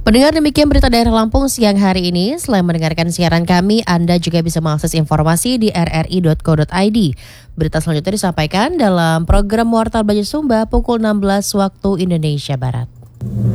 Pendengar, demikian berita daerah Lampung siang hari ini. Selain mendengarkan siaran kami, Anda juga bisa mengakses informasi di rri.co.id. Berita selanjutnya disampaikan dalam program Warta Banjar Sumba pukul 16 waktu Indonesia Barat.